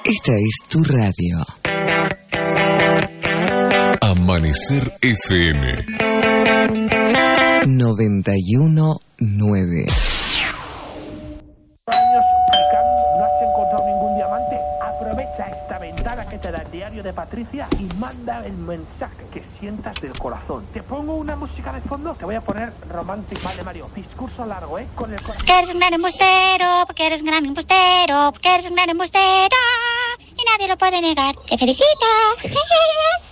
Esta es tu radio. Amanecer FM 91.9. ¿No has encontrado ningún diamante? Aprovecha esta ventana que te da el diario de Patricia y manda el mensaje que sientas del corazón. Te pongo una música de fondo, te voy a poner romántica. Vale, Mario, discurso largo, con el corazón. Porque eres un gran embustero, porque eres un gran embustero, porque eres un gran embustero y nadie lo puede negar. ¡Te felicito!